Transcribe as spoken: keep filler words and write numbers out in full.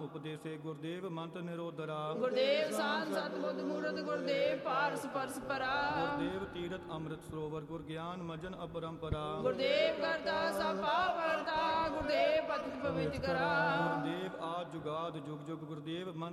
ਉਪਦੇਸੇ ਗੁਰਦੇਵ ਮੰਤ ਨਿਰੋਧਰਾ। ਗੁਰਦੇਵ ਸਾਧ ਸਤਿਬੁੱਧ ਮੂਰਤ ਗੁਰਦੇਵ ਪਾਰਸ ਪਰਸ ਪਰਾ। ਗੁਰਦੇਵ ਤੀਰਥ ਅੰਮ੍ਰਿਤ ਸਰੋਵਰ ਗੁਰ ਗਿਆਨ ਮਜਨ ਅਪਰੰਪਰਾ। ਗੁਰਦੇਵ ਕਰਤਾ ਸਭ ਪਾਪ ਹਰਤਾ ਗੁਰਦੇਵ ਪਤਿਤ ਪਵਿੱਤ ਕਰਾ। ਗੁਰਦੇਵ ਆਦ ਜੁਗਾਦ ਜੁਗ ਜੁਗ ਗੁਰਦੇਵ ਮੰਤ